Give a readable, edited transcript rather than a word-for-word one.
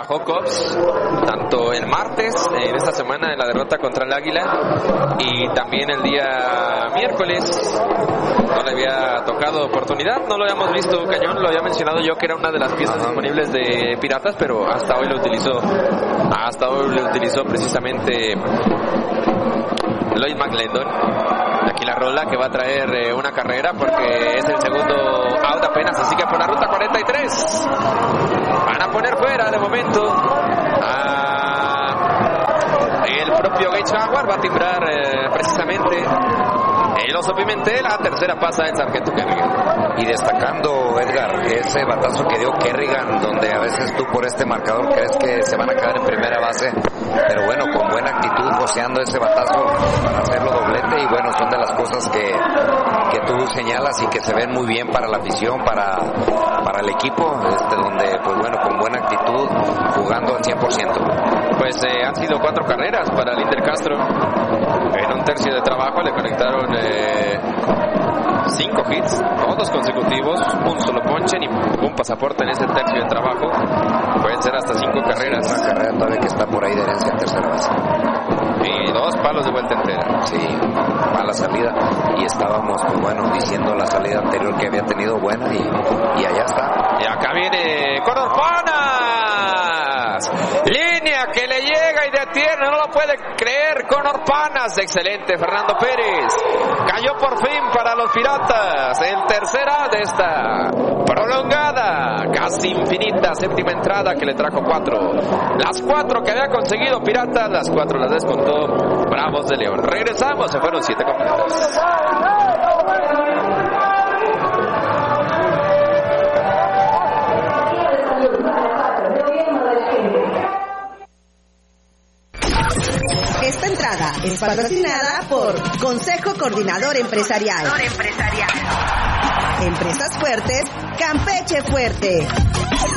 Jacobs, tanto el martes, en esta semana de la derrota contra el Águila, y también el día miércoles. No le había tocado oportunidad, no lo habíamos visto cañón, lo había mencionado yo que era una de las piezas disponibles de Piratas, pero hasta hoy lo utilizó precisamente Lloyd McLendon. Aquí la rola que va a traer una carrera porque es el segundo out apenas, así que por la ruta 43 van a poner fuera de momento el propio Gage Jaguar. Va a timbrar precisamente el Oso Pimentel. La tercera pasa el Sargento Kerrigan. Y destacando, Edgar, ese batazo que dio Kerrigan, donde a veces tú por este marcador crees que se van a quedar en primera base, pero bueno, con buena actitud, joseando ese batazo para hacerlo doblete. Y bueno, son de las cosas que tú señalas y que se ven muy bien para la afición, para el equipo, donde pues bueno, con buena actitud, jugando al 100%. Pues han sido 4 carreras para Linder Castro. En un tercio de trabajo le conectaron 5 hits, todos consecutivos, un solo ponche, ni un pasaporte en ese tercio de trabajo. Pueden ser hasta 5 carreras. Una carrera todavía que está por ahí de herencia en tercera base. Y 2 palos de vuelta entera. Sí, mala salida. Y estábamos, pues bueno, diciendo la salida anterior que había tenido buena y allá está. Y acá viene Conor Panas. Línea que le llega y detiene, no lo puede creer Conor Panas. Excelente Fernando Pérez. Cayó por fin para los Piratas. El tercera de esta prolongada, casi infinita séptima entrada que le trajo 4. Las 4 que había conseguido Piratas, las 4 las descontó Bravos de León. Regresamos, se fueron 7 completos. Esta entrada es patrocinada por Consejo Coordinador Empresarial. Empresas fuertes, Campeche fuerte.